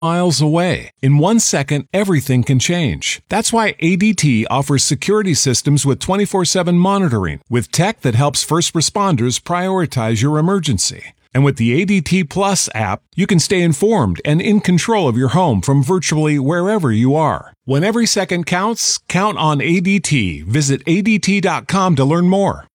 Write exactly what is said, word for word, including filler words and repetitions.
miles away. In one second, everything can change. That's why A D T offers security systems with twenty-four seven monitoring, with tech that helps first responders prioritize your emergency. And with the A D T Plus app, you can stay informed and in control of your home from virtually wherever you are. When every second counts, count on A D T. Visit A D T dot com to learn more.